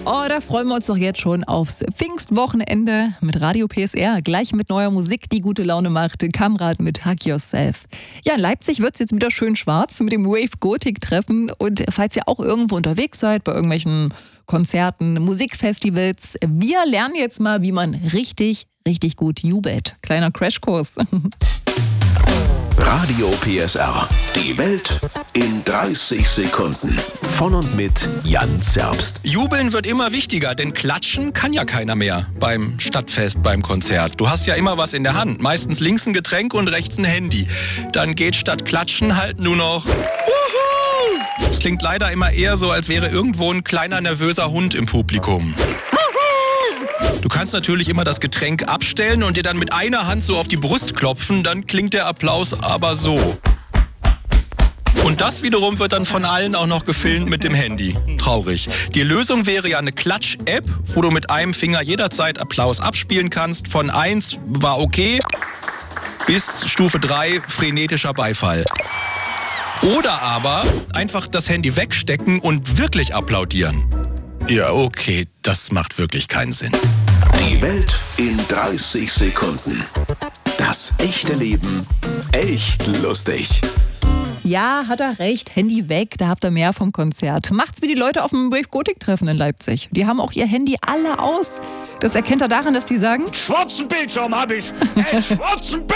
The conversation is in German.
Oh, da freuen wir uns doch jetzt schon aufs Pfingstwochenende mit Radio PSR. Gleich mit neuer Musik, die gute Laune macht. Kamerad mit Hug Yourself. Ja, in Leipzig wird es jetzt wieder schön schwarz mit dem Wave Gothic Treffen. Und falls ihr auch irgendwo unterwegs seid, bei irgendwelchen Konzerten, Musikfestivals, wir lernen jetzt mal, wie man richtig gut jubelt. Kleiner Crashkurs. Radio PSR. Die Welt in 30 Sekunden. Von und mit Jan Zerbst. Jubeln wird immer wichtiger, denn klatschen kann ja keiner mehr beim Stadtfest, beim Konzert. Du hast ja immer was in der Hand. Meistens links ein Getränk und rechts ein Handy. Dann geht statt klatschen halt nur noch Wuhu! Es klingt leider immer eher so, als wäre irgendwo ein kleiner nervöser Hund im Publikum. Du kannst natürlich immer das Getränk abstellen und dir dann mit einer Hand so auf die Brust klopfen, dann klingt der Applaus aber so. Und das wiederum wird dann von allen auch noch gefilmt mit dem Handy. Traurig. Die Lösung wäre ja eine Klatsch-App, wo du mit einem Finger jederzeit Applaus abspielen kannst. Von 1 war okay bis Stufe 3 frenetischer Beifall. Oder aber einfach das Handy wegstecken und wirklich applaudieren. Ja, okay, das macht wirklich keinen Sinn. Die Welt in 30 Sekunden. Das echte Leben echt lustig. Ja, hat er recht. Handy weg, da habt ihr mehr vom Konzert. Macht's wie die Leute auf dem Wave Gothic Treffen in Leipzig. Die haben auch ihr Handy alle aus. Das erkennt er daran, dass die sagen: Schwarzen Bildschirm hab ich! Schwarzen Bildschirm!